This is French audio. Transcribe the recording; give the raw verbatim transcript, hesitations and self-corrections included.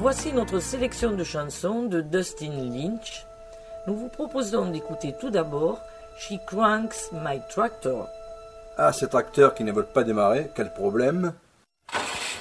Voici notre sélection de chansons de Dustin Lynch. Nous vous proposons d'écouter tout d'abord She Cranks My Tractor. Ah, ces tracteurs qui ne veulent pas démarrer, quel problème!